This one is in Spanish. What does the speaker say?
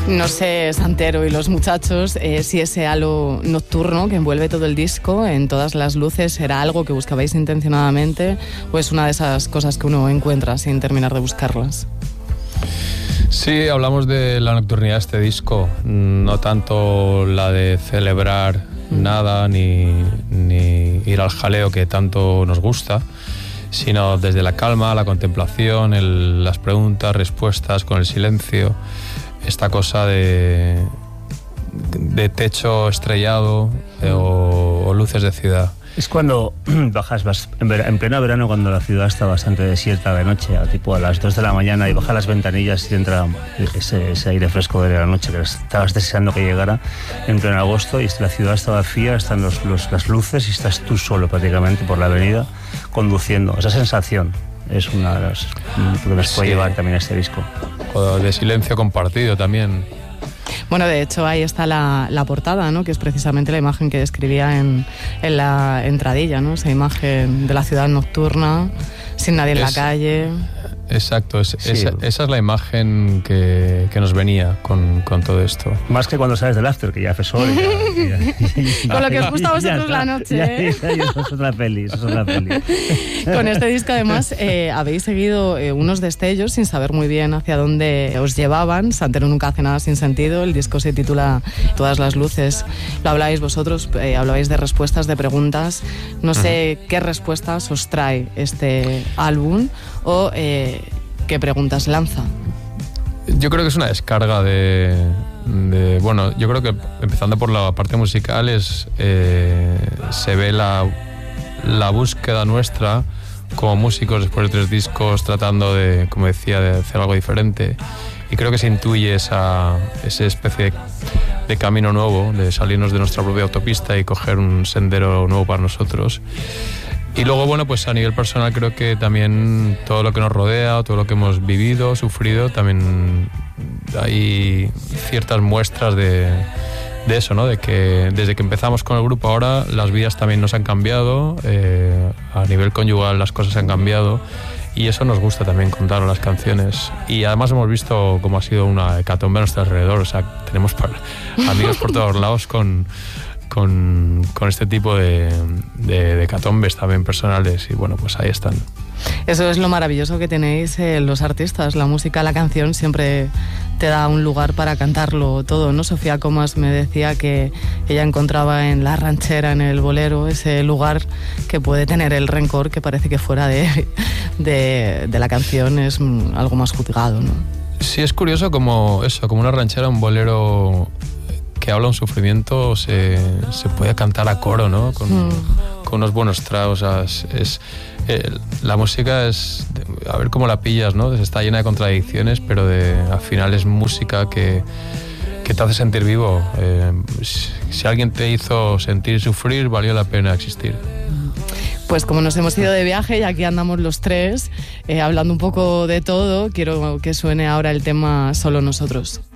No sé, Santero y los muchachos, si ese halo nocturno que envuelve todo el disco en todas las luces era algo que buscabais intencionadamente o es una de esas cosas que uno encuentra sin terminar de buscarlas. Sí, hablamos de la nocturnidad de este disco, no tanto la de celebrar nada ni ir al jaleo que tanto nos gusta, sino desde la calma, la contemplación, las preguntas, respuestas con el silencio, esta cosa de techo estrellado o luces de ciudad. Es cuando vas en pleno verano, cuando la ciudad está bastante desierta de noche, tipo a las 2 de la mañana, y bajas las ventanillas y te entra ese aire fresco de la noche que estabas deseando que llegara en pleno agosto, y la ciudad está vacía, están las luces y estás tú solo prácticamente por la avenida conduciendo. Esa sensación es una de las que nos puede llevar también a este disco. O de silencio compartido también. Bueno, de hecho ahí está la portada, ¿no? Que es precisamente la imagen que describía en la entradilla, ¿no? Esa imagen de la ciudad nocturna, sin nadie en la calle. Exacto, esa es la imagen que nos venía con todo esto. Más que cuando sales del after, que ya hace sol. Con lo que os gusta a vosotros la noche. Eso es otra peli. Con este disco además habéis seguido unos destellos sin saber muy bien hacia dónde os llevaban. Santero nunca hace nada sin sentido. El disco se titula Todas las luces. Lo habláis vosotros, hablabais de respuestas, de preguntas. No sé qué respuestas os trae este álbum o qué preguntas lanza. Yo creo que es una descarga bueno, yo creo que empezando por la parte musical se ve la búsqueda nuestra como músicos después de 3 discos tratando de, como decía, de hacer algo diferente, y creo que se intuye esa especie de camino nuevo, de salirnos de nuestra propia autopista y coger un sendero nuevo para nosotros. Y luego, bueno, pues a nivel personal creo que también todo lo que nos rodea, todo lo que hemos vivido, sufrido, también hay ciertas muestras de eso, ¿no? De que desde que empezamos con el grupo ahora las vidas también nos han cambiado, a nivel conyugal las cosas han cambiado, y eso nos gusta también contar en las canciones. Y además hemos visto cómo ha sido una hecatombe a nuestro alrededor, o sea, tenemos amigos por todos lados con este tipo de hecatombes también personales, y bueno, pues ahí están. Eso es lo maravilloso que tenéis los artistas, la música, la canción siempre te da un lugar para cantarlo todo, ¿no? Sofía Comas me decía que ella encontraba en la ranchera, en el bolero, ese lugar que puede tener el rencor, que parece que fuera de la canción es algo más juzgado, ¿no? Sí, es curioso como una ranchera, un bolero que habla un sufrimiento se puede cantar a coro, ¿no? Con unos buenos tragos. O sea, la música es, a ver cómo la pillas, ¿no? Está llena de contradicciones, pero al final es música que te hace sentir vivo. Si alguien te hizo sentir y sufrir, valió la pena existir. Pues como nos hemos ido de viaje y aquí andamos los tres, hablando un poco de todo, quiero que suene ahora el tema Solo Nosotros.